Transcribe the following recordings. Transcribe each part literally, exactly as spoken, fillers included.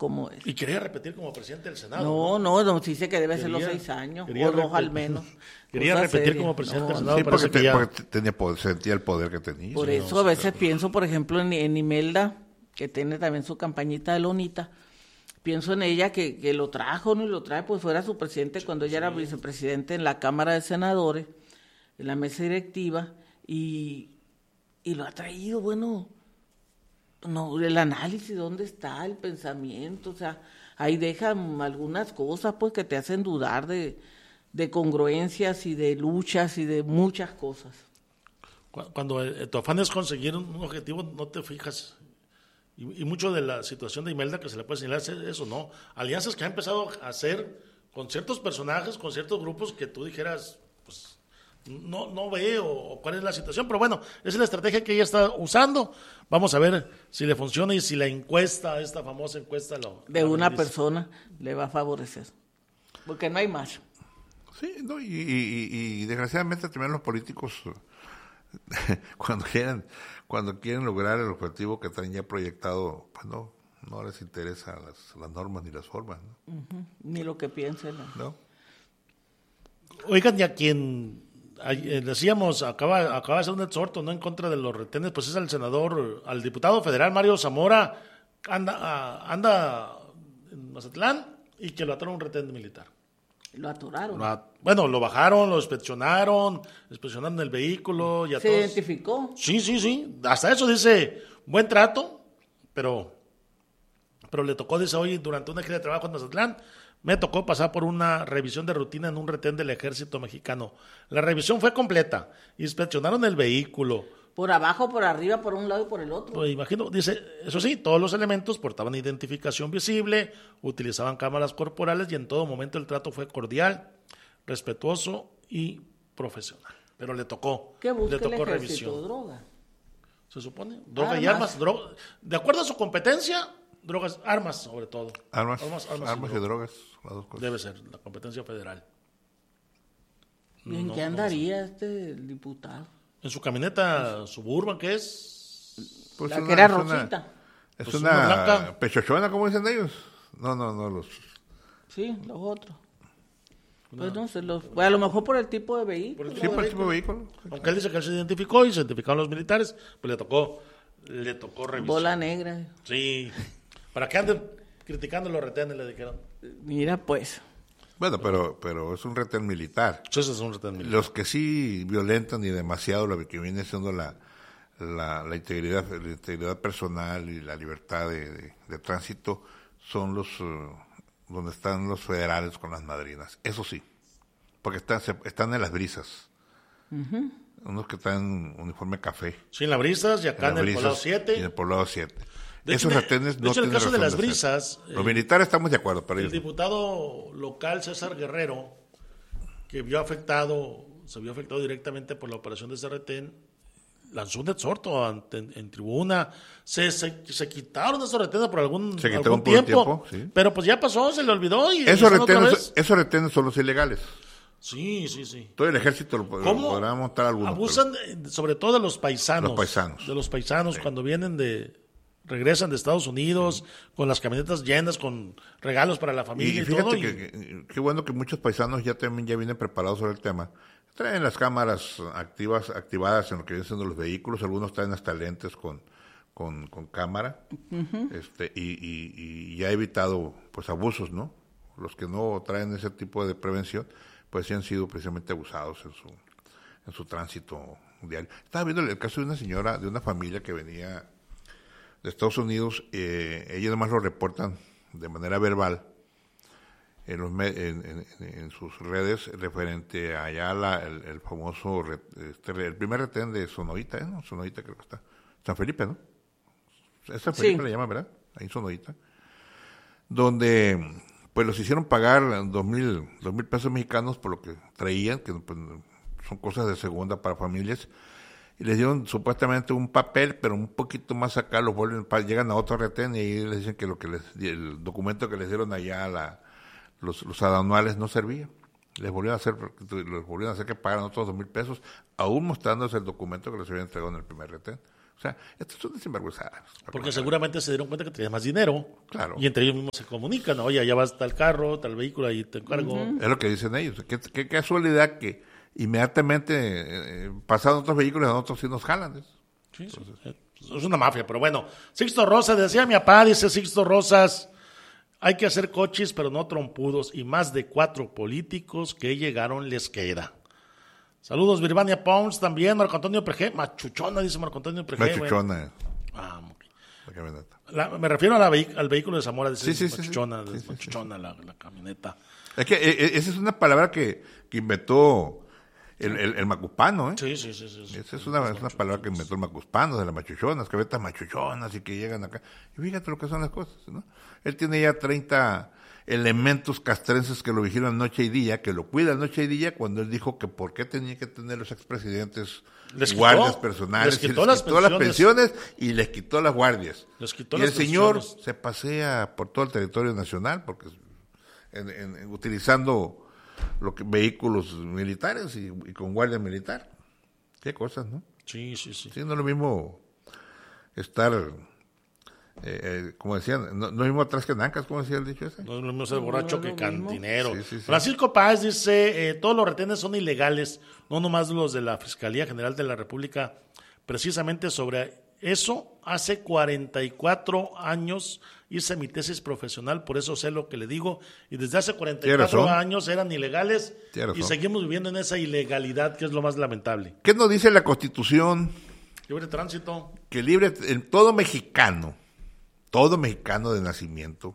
cómo es. ¿Y quería repetir como presidente del Senado? No, no, no, dice que debe quería, ser los seis años, o dos al menos. Quería repetir seria. como presidente no, del Senado. Sí, porque, te, ya... porque tenía poder, sentía el poder que tenía. Por sí, eso no, a veces pero... pienso, por ejemplo, en, en Imelda, que tiene también su campañita de lonita, pienso en ella que, que lo trajo, ¿no? Y lo trae, pues fuera su presidente sí, cuando ella sí. era vicepresidente en la Cámara de Senadores, en la mesa directiva, y, y lo ha traído, bueno, no, el análisis, dónde está el pensamiento, o sea, ahí dejan algunas cosas pues que te hacen dudar de, de congruencias y de luchas y de muchas cosas. Cuando eh, tu afán es conseguir un objetivo, no te fijas. Y, y mucho de la situación de Imelda que se le puede señalar es eso, ¿no? Alianzas que ha empezado a hacer con ciertos personajes, con ciertos grupos que tú dijeras, pues, no, no veo o cuál es la situación, pero bueno, esa es la estrategia que ella está usando. Vamos a ver si le funciona y si la encuesta, esta famosa encuesta lo... De una dice. persona le va a favorecer, porque no hay más. Sí, no, y, y, y desgraciadamente también los políticos cuando quieren cuando quieren lograr el objetivo que traen ya proyectado, pues no, no les interesa las, las normas ni las formas, ¿no? Uh-huh. Ni lo que piensen, ¿no? ¿No? Oigan, ya quien eh, decíamos, acaba, acaba de hacer un exhorto, ¿no?, en contra de los retenes, pues es al senador, al diputado federal Mario Zamora, anda, a, anda en Mazatlán y que lo ataron un retén militar. Lo atoraron. Lo at- bueno, lo bajaron, lo inspeccionaron, inspeccionaron el vehículo. Y a ¿Se todos... identificó? Sí, sí, sí. Hasta eso dice, buen trato, pero, pero le tocó, dice, hoy durante una gira de trabajo en Mazatlán, me tocó pasar por una revisión de rutina en un retén del ejército mexicano. La revisión fue completa. Inspeccionaron el vehículo. Por abajo, por arriba, por un lado y por el otro. Pues imagino, dice, eso sí, todos los elementos portaban identificación visible, utilizaban cámaras corporales y en todo momento el trato fue cordial, respetuoso y profesional. Pero le tocó, ¿Qué busca le tocó el ejército? revisión. ¿Droga? Se supone, droga Armas. y armas, droga, de acuerdo a su competencia, drogas, armas sobre todo. Armas, armas, armas, armas y, y drogas, las dos cosas. Debe ser, la competencia federal. ¿Y en No, qué no andaría este diputado? En su camioneta Suburban, ¿qué es? Pues La una, que era es una- rosita. Es Pues una, una blanca. pechochona, como dicen ellos. No, no, no, los... Sí, los otros. Pues no sé, los, pues a lo mejor por el tipo de vehículo. Por el Sí, por el tipo de vehículo. Aunque él dice que él se identificó y se identificaron los militares, pues le tocó, le tocó revisión. Bola negra. Sí. ¿Para qué anden criticando los retenes? Le dijeron. Mira, pues. Bueno, pero, pero es un retén militar. Eso es un retén militar. Los que sí violentan y demasiado lo que viene siendo la, la, la integridad la integridad personal y la libertad de, de, de tránsito son los uh, donde están los federales con las madrinas. Eso sí, porque están, se, están en las brisas. Uh-huh. Unos que están uniforme café. Sí, en las brisas y acá en, en el Poblado siete. Y en el Poblado siete. De Esos hecho, retenes de no hecho, en el tienen caso de las razón brisas, ser. Los eh, militares estamos de acuerdo, pero el ellos... diputado local César Guerrero, que vio afectado, se vio afectado directamente por la operación de ese retén, lanzó un exhorto ante, en, en tribuna. Se, se, se quitaron esos retenes por algún, se algún tiempo, tiempo, sí. Pero pues ya pasó, se le olvidó. Y esos, retenes, esos retenes son los ilegales. Sí, sí, sí. Todo el ejército lo, lo podrá montar algunos. Abusan pero... sobre todo de los paisanos. Los paisanos. De los paisanos sí. Cuando vienen de... regresan de Estados Unidos sí. Con las camionetas llenas, con regalos para la familia y, y fíjate todo. que qué bueno que muchos paisanos ya también ya vienen preparados sobre el tema. Traen las cámaras activas activadas en lo que vienen siendo los vehículos. Algunos traen hasta lentes con con, con cámara. Uh-huh. este y, y, y ya ha evitado pues abusos, ¿no? Los que no traen ese tipo de prevención pues sí han sido precisamente abusados en su en su tránsito diario. Estaba viendo el caso de una señora, de una familia que venía de Estados Unidos, eh, ellos además lo reportan de manera verbal en, los en, en, en sus redes referente a allá la, el, el famoso, este, el primer retén de Sonoita, ¿eh? ¿No? Sonoita creo que está, San Felipe, ¿no? Es San Felipe sí. Le llaman, ¿verdad? Ahí en Sonoita, donde pues los hicieron pagar dos mil, dos mil pesos mexicanos por lo que traían, que pues, son cosas de segunda para familias, y les dieron supuestamente un papel, pero un poquito más acá los vuelven, llegan a otro retén y ahí les dicen que lo que les, el documento que les dieron allá a la, los, los aduanales no servía. Les volvieron a hacer, les volvieron a hacer que pagaran otros dos mil pesos, aún mostrándose el documento que les habían entregado en el primer retén. O sea, esto es una sinvergüenza. Porque seguramente se dieron cuenta que tenías más dinero. Claro. Y entre ellos mismos se comunican. Oye, allá vas tal carro, tal vehículo, ahí te encargo. Uh-huh. Es lo que dicen ellos. Qué, qué casualidad que inmediatamente eh, pasaron otros vehículos y a nosotros sí nos jalan. Sí, Entonces, sí, es una mafia, pero bueno. Sixto Rosas, decía mi papá, dice Sixto Rosas, hay que hacer coches, pero no trompudos, y más de cuatro políticos que llegaron les queda. Saludos, Virvania Pons, también, Marco Antonio Prejé, machuchona, dice Marco Antonio Prejé. Machuchona. Bueno. Ah, okay. La camioneta. La, me refiero a la vehi- al vehículo de Zamora, dice sí, sí, machuchona, sí, sí. machuchona sí, sí. La, la camioneta. Es que eh, esa es una palabra que, que inventó el, el, el macuspano, ¿eh? Sí, sí, sí. sí, sí. Esa es una, es una palabra que inventó el macuspano, de las machuchonas, camionetas machuchonas y que llegan acá. Y fíjate lo que son las cosas, ¿no? Él tiene ya treinta elementos castrenses que lo vigilan noche y día, que lo cuidan noche y día, cuando él dijo que por qué tenía que tener los expresidentes les guardias quitó, personales, les quitó, les las, quitó pensiones. las pensiones y les quitó las guardias. Les quitó y las el señor pensiones. se pasea por todo el territorio nacional, porque en, en, en, utilizando lo que, vehículos militares y, y con guardia militar. Qué cosas, ¿no? Sí, sí, sí. Sí, no es lo mismo estar... Eh, eh, como decían, no, no es lo mismo atrás que nancas, como decía el dicho ese. No es lo mismo ser borracho no, que no, cantinero. Sí, sí, sí. Francisco Páez dice, eh, todos los retenes son ilegales, no nomás los de la Fiscalía General de la República. Precisamente sobre eso, hace cuarenta y cuatro años hice mi tesis profesional, por eso sé lo que le digo, y desde hace cuarenta y cuatro años eran ilegales y seguimos viviendo en esa ilegalidad, que es lo más lamentable. ¿Qué nos dice la Constitución? Libre tránsito. Que libre, el, todo mexicano, todo mexicano de nacimiento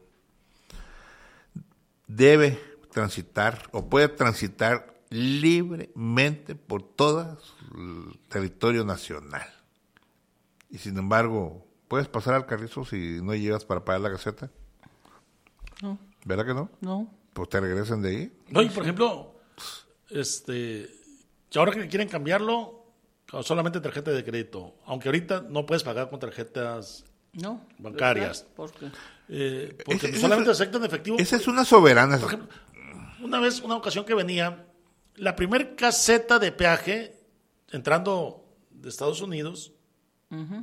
debe transitar o puede transitar libremente por todo el territorio nacional. Y sin embargo, ¿puedes pasar al Carrizo si no llevas para pagar la caseta? No. ¿Verdad que no? No. Pues te regresan de ahí. No, y por ejemplo, este, que ahora que quieren cambiarlo, solamente tarjeta de crédito, aunque ahorita no puedes pagar con tarjetas no, bancarias. ¿Por qué? Eh, porque es, solamente es, aceptan efectivo. Esa es una soberana. Por ejemplo, una vez, una ocasión que venía, la primer caseta de peaje, entrando de Estados Unidos, uh-huh.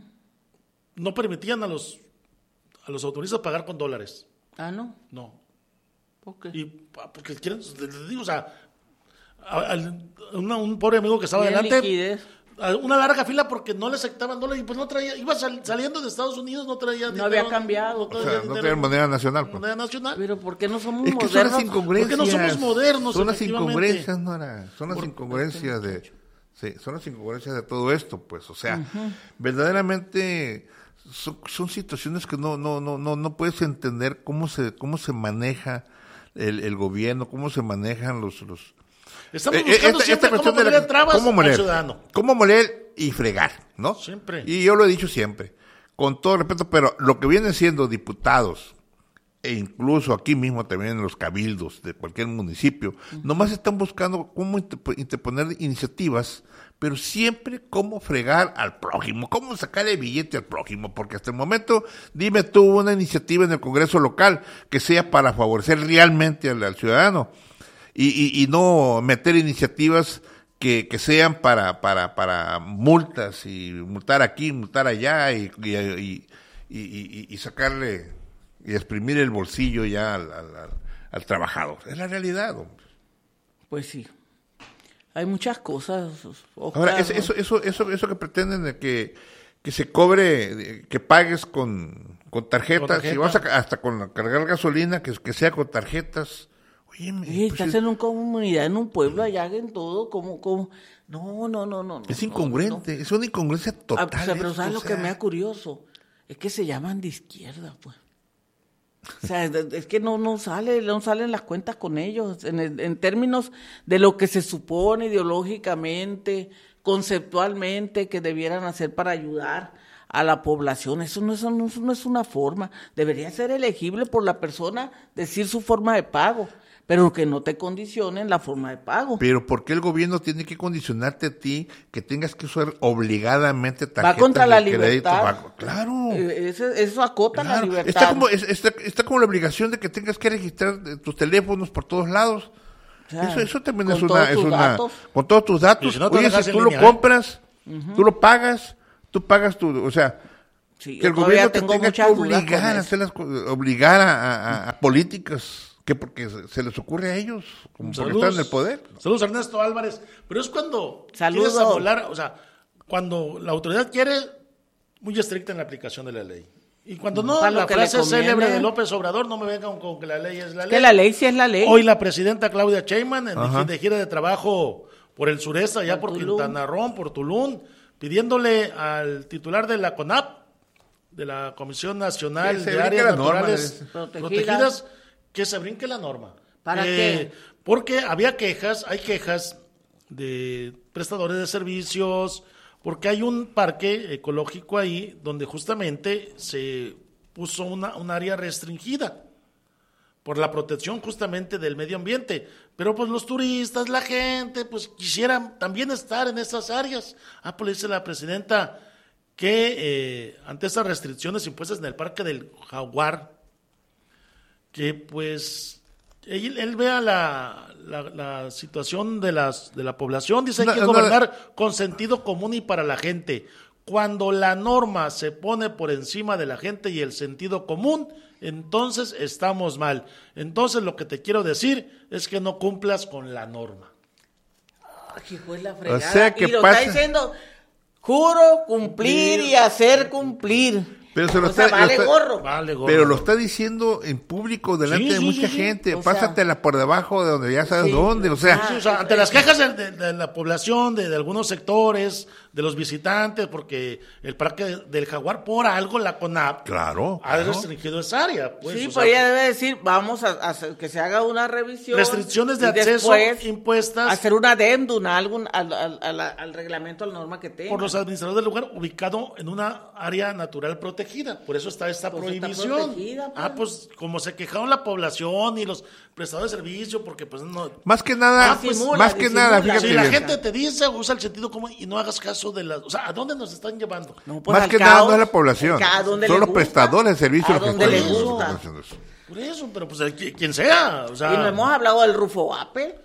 no permitían a los a los autoristas pagar con dólares. Ah, ¿no? No. ¿Por qué? Y porque quieren, les digo, o sea, a, a, una, un pobre amigo que estaba Bien delante, liquidez. una larga fila porque no le aceptaban dólares y pues no traía, iba sal, saliendo de Estados Unidos, no traía no dinero, había cambiado. No, o sea, no tenía moneda nacional. Pues. Moneda nacional. Pero ¿por qué no somos es que modernos? son las incongruencias. ¿Por qué no somos modernos? Son las incongruencias, Nora. Son las Por, incongruencias de... Sí, son las incongruencias de todo esto, pues. O sea, uh-huh. verdaderamente son, son situaciones que no, no, no, no, no puedes entender cómo se, cómo se maneja el, el gobierno, cómo se manejan los... los Estamos buscando esta, siempre esta cómo poner la, trabas cómo moler, al ciudadano. Cómo moler y fregar, ¿no? Siempre. Y yo lo he dicho siempre, con todo respeto, pero lo que vienen siendo diputados, e incluso aquí mismo también en los cabildos de cualquier municipio, uh-huh. nomás están buscando cómo interponer iniciativas, pero siempre cómo fregar al prójimo, cómo sacarle billete al prójimo, porque hasta el momento, dime tú una iniciativa en el Congreso local que sea para favorecer realmente al, al ciudadano. Y, y, y no meter iniciativas que, que sean para, para, para multas y multar aquí, multar allá y, y, y, y, y sacarle y exprimir el bolsillo ya al, al, al, al trabajador. Es la realidad, hombre. Pues sí. Hay muchas cosas. Ojalá, Ahora, eso, eso, eso, eso, eso que pretenden de que, que se cobre, que pagues con, con tarjetas, ¿Con tarjeta? Si vas a, hasta con cargar gasolina, que, que sea con tarjetas. Oye, pues estás es... en una comunidad, en un pueblo, allá en todo, como, como, no, no, no, no. Es incongruente, no, no. es una incongruencia total. Ah, o sea, pero ¿sabes lo que me da curioso? Es que se llaman de izquierda, pues. O sea, es que no, no sale, no salen las cuentas con ellos, en, el, en términos de lo que se supone ideológicamente, conceptualmente, que debieran hacer para ayudar a la población. Eso no es, eso no es una forma. Debería ser elegible por la persona decir su forma de pago, pero que no te condicionen la forma de pago. Pero ¿por qué el gobierno tiene que condicionarte a ti que tengas que usar obligadamente tarjetas va contra la de crédito? libertad. Va, claro. Eso, eso acota claro. la libertad. Está como, está, está como la obligación de que tengas que registrar tus teléfonos por todos lados. O sea, eso, eso también es una, es una... Con todos tus datos. Si no Oye, si tú lo compras, uh-huh. tú lo pagas, tú pagas tu, o sea, Sí, que el gobierno te tenga que obligar a hacer las, obligar a, a, a políticas, que porque se, se les ocurre a ellos, como porque Saludos. están en el poder. Saludos Ernesto Álvarez, pero es cuando Saludos. quieres amolar, o sea, cuando la autoridad quiere, muy estricta en la aplicación de la ley. Y cuando no, Para lo la que le frase conviene. célebre de López Obrador, no me vengan con que la ley es la ley. Que la ley sí es la ley. Hoy la presidenta Claudia Sheinbaum en Ajá. de gira de trabajo por el sureste, allá por, Por Tulum. Quintana Roo, por Tulum, pidiéndole al titular de la CONAP, de la Comisión Nacional Que se de brinque Áreas la norma, Naturales es- Protegidas. Protegidas, que se brinque la norma. ¿Para Eh, qué? Porque había quejas, hay quejas de prestadores de servicios, porque hay un parque ecológico ahí donde justamente se puso una, un área restringida por la protección justamente del medio ambiente. Pero pues los turistas, la gente, pues quisieran también estar en esas áreas. Ah, pues le dice la presidenta que eh, ante estas restricciones impuestas en el Parque del Jaguar, que pues él, él vea la, la, la situación de, las, de la población, dice hay No, que no, gobernar con sentido común y para la gente. Cuando la norma se pone por encima de la gente y el sentido común, entonces estamos mal. Entonces lo que te quiero decir es que no cumplas con la norma. Ay, hijo de la fregada. O sea, que y lo pasa- está diciendo, juro cumplir y hacer cumplir. Pero se lo o sea, está- lo vale está- gorro. Vale, gordo. Pero lo está diciendo en público delante Sí, de sí, mucha sí, sí. gente. O sea- Pásatela por debajo de donde ya sabes Sí. dónde. O sea, Sí, o sea, ante las quejas de, de- de la población, de, de algunos sectores, de los visitantes, porque el Parque del Jaguar, por algo, la CONAP claro. ha claro. restringido esa área. Pues, sí, o pues sea, ella debe decir, vamos a, a hacer que se haga una revisión. restricciones de y acceso después impuestas hacer un adendum a algún, al, al, al, al reglamento, a la norma que tenga. por los administradores del lugar, ubicado en una área natural protegida. Por eso está esta Pues está prohibición. protegida, pues. Ah, pues como se quejaron la población y los prestadores de servicio, porque pues no... Más que nada, Ah, pues, disimula, más que nada, disimula. fíjate Si la bien. gente te dice, usa el sentido común y no hagas caso de las... O sea, ¿a dónde nos están llevando? No, pues, Más al que caos, nada no es la población, a donde son le los gusta, prestadores de servicios a los que donde están le haciendo- gusta. están haciendo eso. Por eso, pero pues el, qui- quien sea, o sea... Y no hemos hablado del Rufo Apple.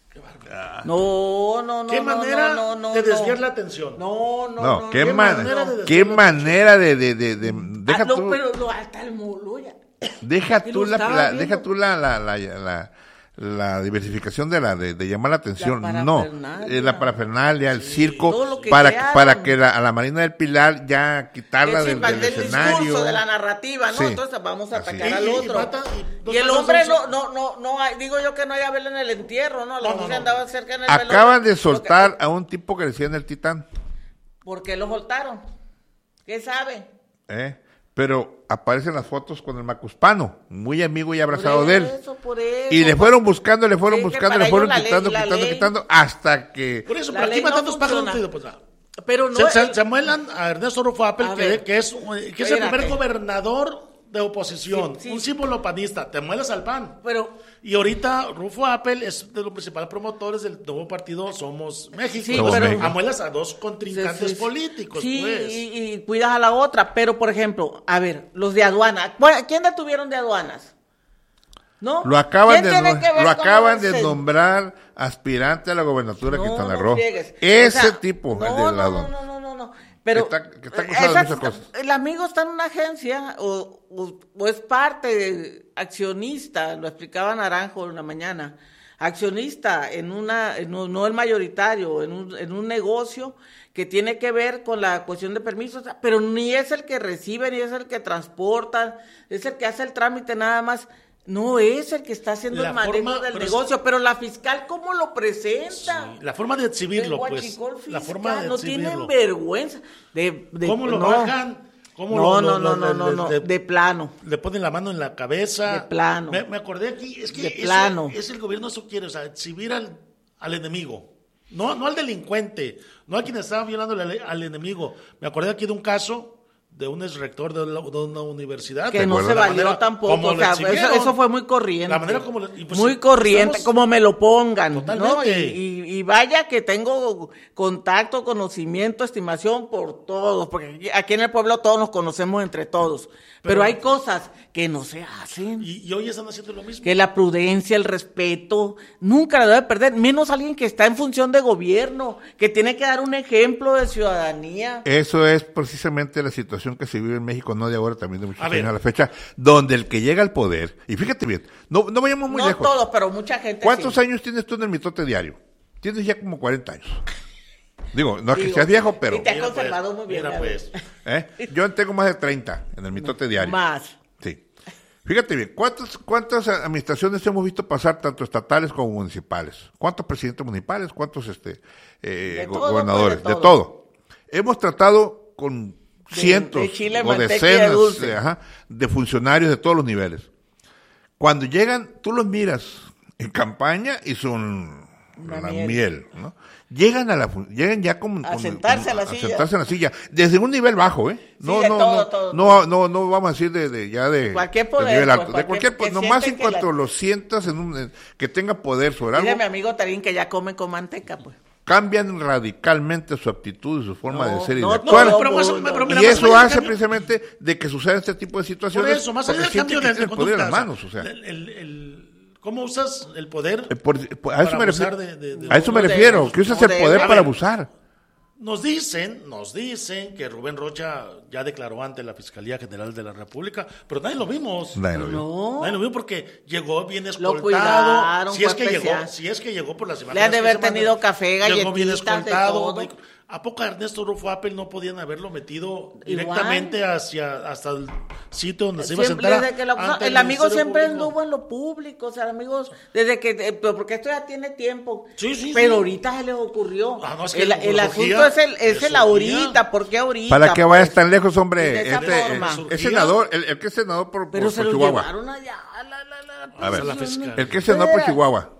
No, no, no. ¿Qué no, manera no, no, de no. desviar la atención? No, no, No, no. qué, qué man- manera de qué desviar la manera de, de, de, de- deja Ah, no, tú, pero lo hasta el molo ya. deja y tú lo la, estaba la- viendo. deja tú la, la, la, la, la diversificación de la de, de llamar la atención, La no, parafernalia. eh, la parafernalia, el circo, Todo lo que para, crearon. para que la, a la Marina del Pilar ya quitarla Que del, sí, para del el escenario. discurso de la narrativa, ¿no? Sí. Entonces vamos a Así atacar es. al Y- y otro. mata- y- Y, el dos hombre pasos- no, no, no, no hay, digo yo que no haya vela en el entierro, ¿no? La No, no, mujer no. andaba cerca en el Acaban velorio. de soltar a un tipo que decía en el Titán, Lo que- ¿Por qué lo soltaron? ¿Qué sabe? ¿eh? Pero aparecen las fotos con el Macuspano, muy amigo y abrazado Por de él. eso, por eso. Y le fueron buscando, le fueron Sí, que buscando, para le fueron ellos la ley- quitando, la quitando, ley- quitando, hasta que... Por eso, La pero aquí ley no matan dos pájaros de un funciona. tiro, pues, ah. Pero no se, se- el- se muelan a Ernesto Rufo Apple, A que, ver. que es, que es el primer Espérate. gobernador de oposición, Sí, sí. un símbolo panista, te muelas al P A N. pero Y ahorita Rufo Apple es de los principales promotores del nuevo partido Somos México. Sí, Entonces, pero- amuelas a dos contrincantes Sí, sí, políticos, sí, pues. y, y cuidas a la otra, pero por ejemplo, a ver, los de aduana, ¿cuál- ¿quién detuvieron de aduanas? ¿No? Lo acaban, ¿Quién de, tiene no- que ver lo con acaban ese? de nombrar aspirante a la gobernatura de No, Quintana no Roo. friegues. Ese O sea, tipo, no, el no, del lado. no, no, no, no, no. Pero Que está- que está acusado de esas- muchas cosas. el amigo está en una agencia o, o- o es parte de- accionista, lo explicaba Naranjo en la mañana, accionista en una, en un- no el mayoritario, en un, en un negocio que tiene que ver con la cuestión de permisos, pero ni es el que recibe, ni es el que transporta, es el que hace el trámite nada más. No es el que está haciendo La el manejo forma- del pero es- negocio, pero la fiscal, ¿cómo lo presenta? Sí, la forma de exhibirlo, El pues. huachicol La fiscal, forma de no exhibirlo. tienen vergüenza. De, de- ¿Cómo lo no. bajan? ¿Cómo No, lo- no, lo- no, lo- no, no, le- no, le- de plano. Le ponen la mano en la cabeza. De plano. Me, me acordé aquí, es que De eso plano. es el gobierno, eso quiere, o sea, exhibir al, al enemigo. No, no al delincuente, no a quien estaba violando la ley, al enemigo. Me acordé aquí de un caso de un exrector de, la, de una universidad. Que no se valió tampoco, o sea, eso, eso fue muy corriente. La manera como le, y pues, muy corriente, como me lo pongan, totalmente. ¿no? Y, y, y vaya que tengo contacto, conocimiento, estimación por todos, porque aquí en el pueblo todos nos conocemos entre todos, pero, pero hay cosas que no se hacen. Y, y hoy están haciendo lo mismo. Que la prudencia, el respeto, nunca la debe perder, menos alguien que está en función de gobierno, que tiene que dar un ejemplo de ciudadanía. Eso es precisamente la situación que se vive en México, no de ahora, también de muchos años a la fecha, donde el que llega al poder, y fíjate bien, no, no vayamos muy no lejos. No todos, pero mucha gente. ¿Cuántos sí. años tienes tú en el mitote diario? Tienes ya como cuarenta años. Digo, no es Digo, que seas viejo, pero... Y te has mira conservado pues, muy bien. Mira pues. ¿Eh? Yo tengo más de treinta en el mitote diario. Más. Sí. Fíjate bien, ¿cuántas, ¿cuántas administraciones hemos visto pasar, tanto estatales como municipales? ¿Cuántos presidentes municipales? ¿Cuántos este eh, de go- todo, gobernadores? pues, de de, todo. todo. Hemos tratado con De- cientos de chile, o manteca y de decenas dulce. de, ajá, de funcionarios de todos los niveles. Cuando llegan, tú los miras en campaña y son Una la miel. miel, ¿no? Llegan a la fu- llegan ya como A como- sentarse como- a la silla. sentarse en la silla, desde un nivel bajo, ¿eh? No, Sí, de no, todo, no, todo, no, todo. no, no vamos a decir de, de ya de Cualquier de poder, nivel alto, pues, de cualquier, cualquier- po- que nomás en sienten que cuanto la- lo sientas en un, en- que tenga poder sobre Dice algo, mi amigo Tarín que ya come con manteca, pues. cambian radicalmente su actitud y su forma No, de ser y no de actuar. todo Pero más- mundo. pero mira, Y más eso allá del hace cambio- precisamente de que sucedan este tipo de situaciones. Por eso, más allá porque del siente cambio que de, tiene de el poder en las conducta, manos, o sea. el, el, el- ¿cómo usas el poder? Eh, por- por- a eso para me abusar refiero, de- de- de- a eso me no refiero, debes, que usas no el poder debes. para A ver. abusar. Nos dicen, nos dicen que Rubén Rocha ya declaró ante la Fiscalía General de la República, pero nadie lo vimos. Nadie lo vio. No. Nadie lo vio porque llegó bien Lo escoltado. cuidaron, si es fue que especial. llegó, si es que llegó por las imágenes. Le han de que haber se mandan. tenido café, Llegó bien galletitas, de escoltado. todo. ¿A poco a Ernesto Rufo Apple no podían haberlo metido Igual. directamente hacia hasta el sitio donde se iba a Siempre, sentar? desde que la- ante el amigo Ministerio siempre Público? anduvo en lo público, o sea, amigos, desde que, eh, pero porque esto ya tiene tiempo, Sí, sí, pero sí. ahorita se les ocurrió. Ah, no, es que el le el surgía, asunto es el, es le el surgía. ahorita, ¿por qué ahorita? Para que pues? vayas tan lejos, hombre. De esa Este, forma. eh, es senador, el, el que es senador por, Pero por, se por lo Chihuahua. llevaron allá a la, la, la, A ver, la fiscal. el que es senador por Chihuahua,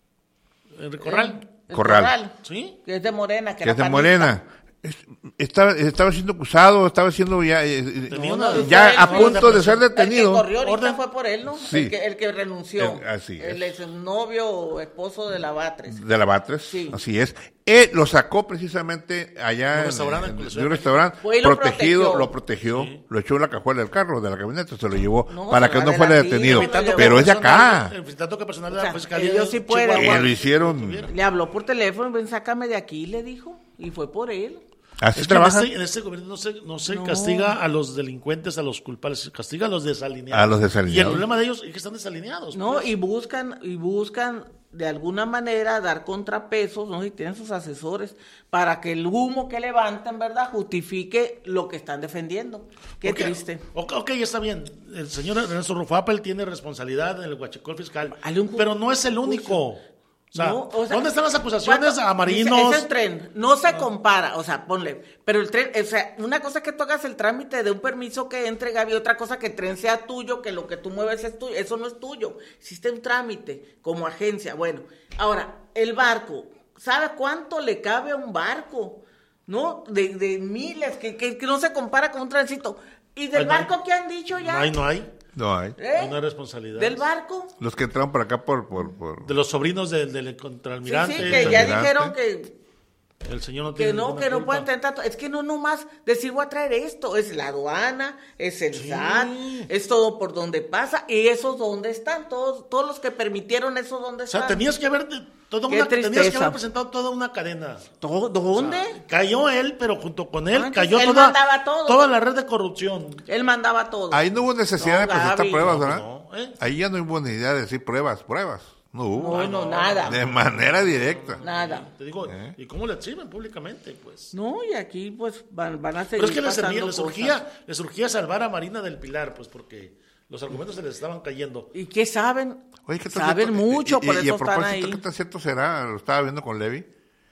¿El Corral? el Corral. ¿Sí? que es de Morena, que, que era es de panista. Morena. Es- Estaba, estaba siendo acusado, estaba siendo ya, eh, eh, Tenía No, una- no, ya fue a él, punto fue- de ser El que detenido. corrió ahorita Orden. fue por él, ¿no? Sí. El, que, el que renunció. El- así es. El exnovio o esposo de la Batres. De la Batres, Sí. así es. Él lo sacó precisamente allá Un en- restaurante en- en la de Ciudad un de restaurante, Fue y lo protegido, protegió. lo protegió, Sí. lo echó en la cajuela del carro, de la camioneta, se lo llevó No, para se que va no de fuera la detenido. tía, no, Pero es de acá. Enfrentando que personal de O la sea, Fiscalía. ellos sí pueden. Chihuahua. Eh, lo hicieron, Le habló por teléfono, ven, sácame de aquí, le dijo. Y fue por él. así Es que en trabaja. este, en este gobierno no se, no se No. castiga a los delincuentes, a los culpables, se castiga a los desalineados. A los desalineados. Y el problema de ellos es que están desalineados. No, pues. y buscan, y buscan de alguna manera dar contrapesos, ¿no? Y tienen sus asesores para que el humo que levantan, ¿verdad?, justifique lo que están defendiendo. Qué Porque- triste. Ok, ok, está bien. El señor Ernesto Rufapel tiene responsabilidad en el huachicol fiscal, Hazle un ju- pero no es el único. O sea, No, o sea, ¿dónde están las acusaciones ¿cuánto? a Marinos? Ese, ese tren no se compara, o sea, ponle, pero el tren, o sea, una cosa es que tú hagas el trámite de un permiso que entre Gaby, otra cosa que el tren sea tuyo, que lo que tú mueves es tuyo, eso no es tuyo, hiciste un trámite como agencia, bueno, ahora, el barco, ¿sabe cuánto le cabe a un barco? ¿No? De, de miles, que, que, que no se compara con un trencito, y del Ay, no hay. barco, ¿qué han dicho ya? No hay, no hay. No hay. ¿Eh? No hay responsabilidad. ¿Del barco? Los que entraron por acá por... por, por- De los sobrinos del, del Sí, contraalmirante. sí, que ya almirante. dijeron que El señor no que tiene no, ninguna que no culpa. pueden tener tanto, es que no nomás decir voy a traer esto, es la aduana, es el Sí. S A T, es todo por donde pasa, y esos dónde están, todos, todos los que permitieron eso dónde O sea, están. tenías que haber de- toda Qué una, tenías que tristeza. haber presentado toda una cadena. ¿Todo? O ¿Dónde? sea, cayó él, pero junto con él Ah, cayó él toda, mandaba todo. toda la red de corrupción. Él mandaba todo. Ahí no hubo necesidad No, de presentar Gaby. pruebas, No, ¿verdad? no, ¿eh? Ahí ya no hubo necesidad de decir pruebas, pruebas. No hubo. no, no, nada, De manera directa. nada. Te digo, ¿Eh? ¿y cómo le exhiben públicamente? Pues. No, y aquí pues van, van a seguir Pero es que les, pasando servía- les surgía, cosas. les surgía salvar a Marina del Pilar, pues porque los argumentos se les estaban cayendo. ¿Y qué saben? Oye, ¿qué tan Saben cierto- mucho, y, por y- y eso a están propósito, ahí. ¿qué tan cierto será? Lo estaba viendo con Levi,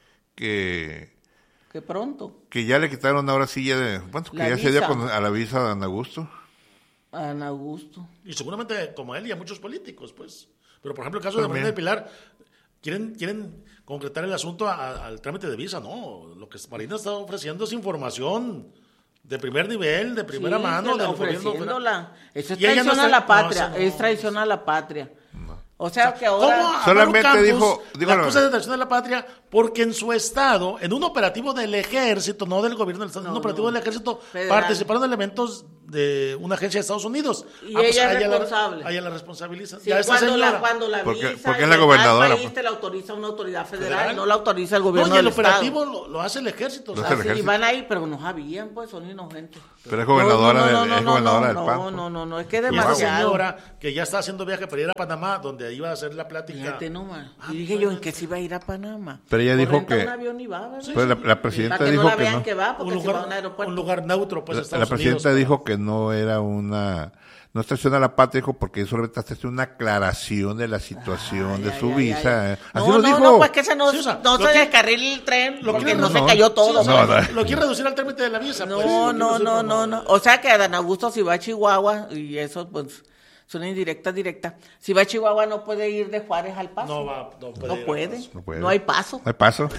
que, Que pronto, que ya le quitaron ahora sí ya de... ¿Cuánto? Que La ya se dio visa. con- a la visa de Ana Augusto. a Ana Augusto. Y seguramente como él y a muchos políticos, pues. Pero por ejemplo, el caso de También. Marina del Pilar, quieren, quieren concretar el asunto a- al trámite de visa, no. Lo que Marina está ofreciendo es información de primer nivel, de primera Sí, mano, de la- del gobierno ofreciéndola. Eso es Y ella no traición a está- la patria, no, eso no. es traición a la patria. O sea, que ahora... ¿Cómo a Solamente Maru Campos dijo- digo, la no. acusa de traición a la patria? Porque en su estado, en un operativo del ejército, no del gobierno del estado, en No, un operativo no. del ejército, Federal. participaron elementos de una agencia de Estados Unidos. Y ella es a ella responsable. La, a ella la responsabilizan. Sí, Ya esta cuando, señora. la, cuando la Porque- avisa porque y es la le da al gobernadora, país, pues. te la autoriza una autoridad federal, Federal. no la autoriza el No, gobierno y el del operativo estado. lo, lo hace el ejército. o Lo sea, hace el Ah, sí, ejército. van ahí, pero no sabían, pues, son inocentes. Pero es gobernadora, no, no, del, no, no, es no, gobernadora no, del no, P A N. No, pues. no, no, no, es que y esta demasiado. señora que ya está haciendo viaje para ir a Panamá, donde iba a hacer la plática. Fíjate nomás. Ah, Y dije pues, yo, ¿en qué se iba a ir a Panamá? Pero ella Pues dijo renta que- un avión y va, ¿verdad? Pues la, la presidenta Para que dijo no la que vean no. que va, un porque si va a un lugar, aeropuerto. un lugar neutro, pues, La, Estados la presidenta Unidos, dijo que no era una, no es traición a la patria, dijo, porque solamente está haciendo una aclaración de la situación Ay, de ay, su ay, visa. ay. eh. Así No, lo no, dijo. no, pues que se no, Sí, o sea, no lo se que- descarrile el tren lo porque que- no, no, se no. cayó todo. Sí, o sea, No, no. lo quiere reducir al trámite de la visa. No, pues, lo quiere no, reducir, no, pero no, no. O sea que Adán Augusto si va a Chihuahua, y eso pues son indirectas, directas. Si va a Chihuahua no puede ir de Juárez al Paso. No va, no puede. No ir a puede. Paso. No puede. No hay paso. No hay paso.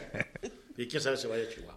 Y quién sabe si vaya a Chihuahua.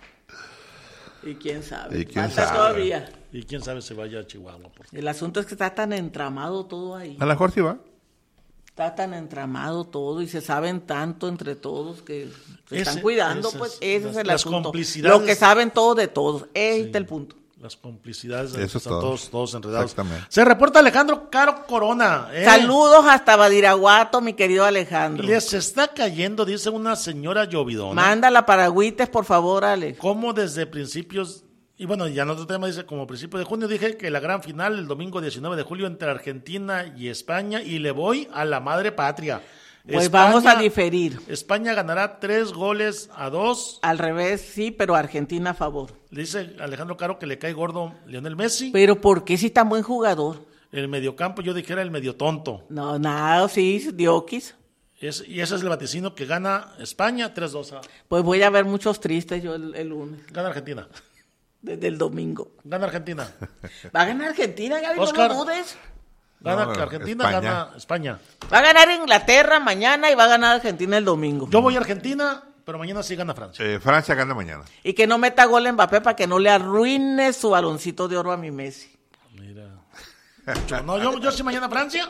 Y quién sabe. Y quién Falta sabe. todavía. Y quién sabe si vaya a Chihuahua. Por... El asunto es que está tan entramado todo ahí. A lo mejor sí va. Está tan entramado todo y se saben tanto entre todos que se Ese- están cuidando, esas- pues ese las- es el las asunto. complicidades- Lo que saben todos de todos. Ese es el punto. Las complicidades Eso es están todo. todos, todos enredados. Exactamente. Se reporta Alejandro Caro Corona. ¿eh? Saludos hasta Badiraguato, mi querido Alejandro. Les está cayendo, dice una señora llovidona. Mándala para Agüites, por favor, Ale. Como desde principios, y bueno, ya en otro tema dice, como principio de junio, dije que la gran final el domingo diecinueve de julio entre Argentina y España, y le voy a la madre patria. Pues vamos a diferir. España ganará tres goles a dos. Al revés, sí, pero Argentina a favor. Le dice Alejandro Caro que le cae gordo Lionel Messi. Pero ¿por qué si tan buen jugador? El mediocampo yo dijera el medio tonto. No, nada, sí, Dioquis. Es, y ese es el vaticino que gana España tres dos a... Pues voy a ver muchos tristes yo el, el lunes, Gana Argentina. desde el domingo. Gana Argentina. Va a ganar Argentina, Gaby, Oscar. no lo dudes. Gana No, Argentina, España. gana España. Va a ganar Inglaterra mañana y va a ganar Argentina el domingo. Yo voy a Argentina, pero mañana sí gana Francia. Eh, Francia gana mañana. Y que no meta gol en Mbappé para que no le arruine su baloncito de oro a mi Messi. Mira. Yo- no, yo, yo sí mañana Francia.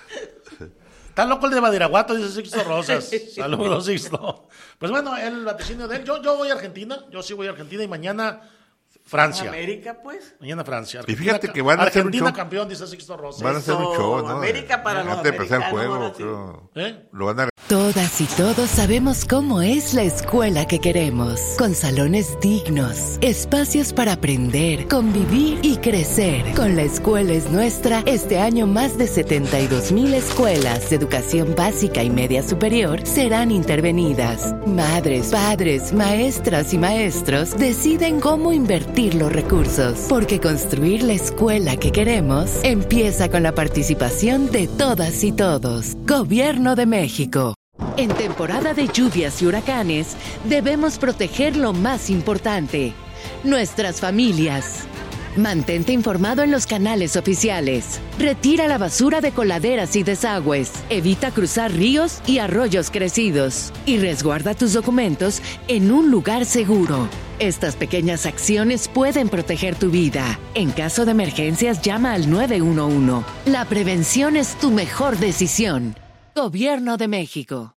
Está loco el de Badiraguato, dice Sixto Rosas. Saludos, Sixto. Pues bueno, el vaticinio de él. Yo, yo voy a Argentina, yo sí voy a Argentina y mañana Francia. América, pues. Mañana Francia. Y fíjate Argentina- que van a hacer un Argentina show. campeón, dice Sixto Rosas. Van a hacer un Eso, show, ¿no? América para los Antes de empezar el americanos, juego, ahora sí. creo. ¿Eh? Lo van a Todas y todos sabemos cómo es la escuela que queremos, con salones dignos, espacios para aprender, convivir y crecer. Con La Escuela es Nuestra, este año más de setenta y dos mil escuelas de educación básica y media superior serán intervenidas. Madres, padres, maestras y maestros deciden cómo invertir los recursos, porque construir la escuela que queremos empieza con la participación de todas y todos. Gobierno de México. En temporada de lluvias y huracanes, debemos proteger lo más importante, nuestras familias. Mantente informado en los canales oficiales. Retira la basura de coladeras y desagües. Evita cruzar ríos y arroyos crecidos. Y resguarda tus documentos en un lugar seguro. Estas pequeñas acciones pueden proteger tu vida. En caso de emergencias, llama al nueve uno uno. La prevención es tu mejor decisión. Gobierno de México.